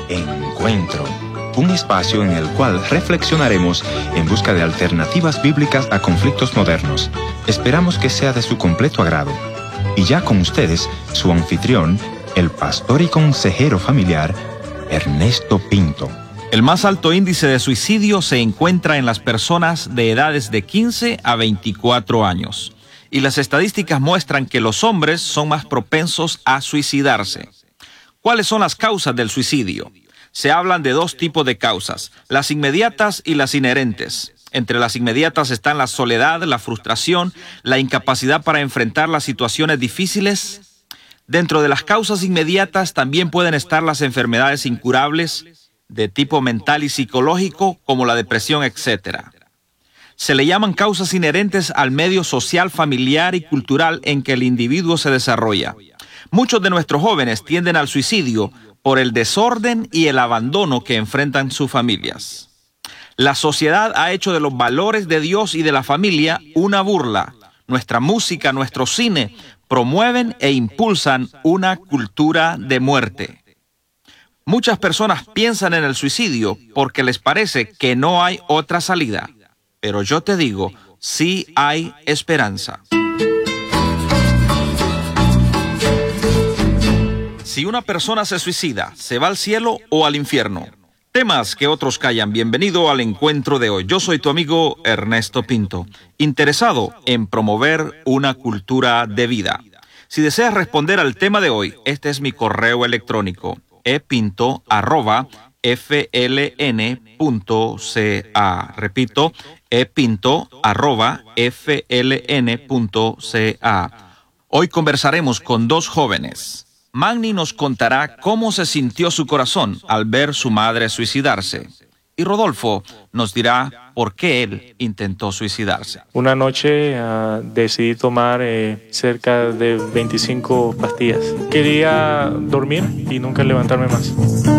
Encuentro, un espacio en el cual reflexionaremos en busca de alternativas bíblicas a conflictos modernos. Esperamos que sea de su completo agrado. Y ya con ustedes, su anfitrión, el pastor y consejero familiar, Ernesto Pinto. El más alto índice de suicidio se encuentra en las personas de edades de 15 a 24 años. Y las estadísticas muestran que los hombres son más propensos a suicidarse. ¿Cuáles son las causas del suicidio? Se hablan de dos tipos de causas, las inmediatas y las inherentes. Entre las inmediatas están la soledad, la frustración, la incapacidad para enfrentar las situaciones difíciles. Dentro de las causas inmediatas también pueden estar las enfermedades incurables de tipo mental y psicológico, como la depresión, etc. Se le llaman causas inherentes al medio social, familiar y cultural en que el individuo se desarrolla. Muchos de nuestros jóvenes tienden al suicidio por el desorden y el abandono que enfrentan sus familias. La sociedad ha hecho de los valores de Dios y de la familia una burla. Nuestra música, nuestro cine promueven e impulsan una cultura de muerte. Muchas personas piensan en el suicidio porque les parece que no hay otra salida. Pero yo te digo, sí hay esperanza. Si una persona se suicida, ¿se va al cielo o al infierno? Temas que otros callan. Bienvenido al encuentro de hoy. Yo soy tu amigo Ernesto Pinto, interesado en promover una cultura de vida. Si deseas responder al tema de hoy, este es mi correo electrónico, epinto@fln.ca. Repito, epinto@fln.ca. Hoy conversaremos con dos jóvenes. Magni nos contará cómo se sintió su corazón al ver su madre suicidarse. Y Rodolfo nos dirá por qué él intentó suicidarse. Una noche decidí tomar cerca de 25 pastillas. Quería dormir y nunca levantarme más.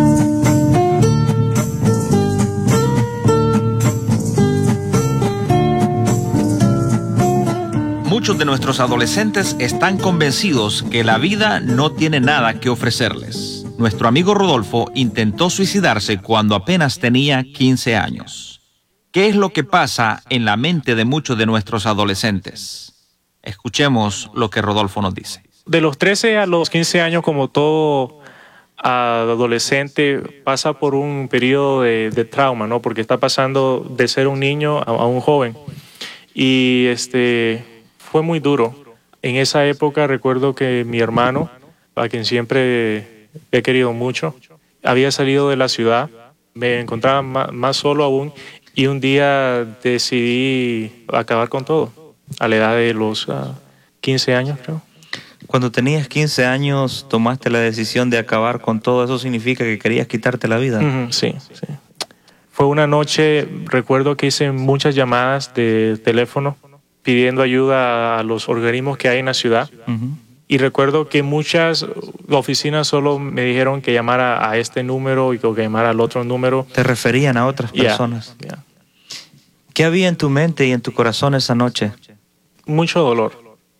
Muchos de nuestros adolescentes están convencidos que la vida no tiene nada que ofrecerles. Nuestro amigo Rodolfo intentó suicidarse cuando apenas tenía 15 años. ¿Qué es lo que pasa en la mente de muchos de nuestros adolescentes? Escuchemos lo que Rodolfo nos dice. De los 13 a los 15 años, como todo adolescente, pasa por un periodo de trauma, ¿no? Porque está pasando de ser un niño a un joven. Y fue muy duro. En esa época recuerdo que mi hermano, a quien siempre he querido mucho, había salido de la ciudad, me encontraba más solo aún, y un día decidí acabar con todo, a la edad de los 15 años, creo. Cuando tenías 15 años, tomaste la decisión de acabar con todo. ¿Eso significa que querías quitarte la vida? Sí. Fue una noche, recuerdo que hice muchas llamadas de teléfono, pidiendo ayuda a los organismos que hay en la ciudad. Y recuerdo que muchas oficinas solo me dijeron que llamara a este número y que llamara al otro número. ¿Te referían a otras personas? ¿Qué había en tu mente y en tu corazón esa noche? Mucho dolor.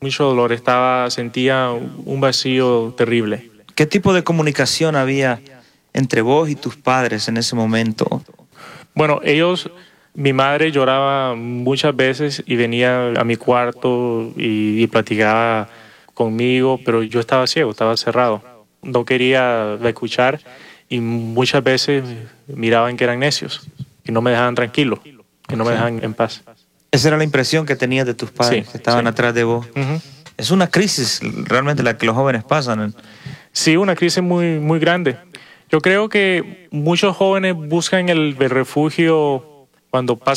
Sentía un vacío terrible. ¿Qué tipo de comunicación había entre vos y tus padres en ese momento? Bueno, mi madre lloraba muchas veces y venía a mi cuarto y platicaba conmigo, pero yo estaba ciego, estaba cerrado. No quería escuchar y muchas veces miraban que eran necios, que no me dejaban tranquilo, que no me dejaban en paz. Esa era la impresión que tenías de tus padres, que estaban atrás de vos. Es una crisis realmente la que los jóvenes pasan. Sí, una crisis muy, muy grande. Yo creo que muchos jóvenes buscan el refugio cuando pasan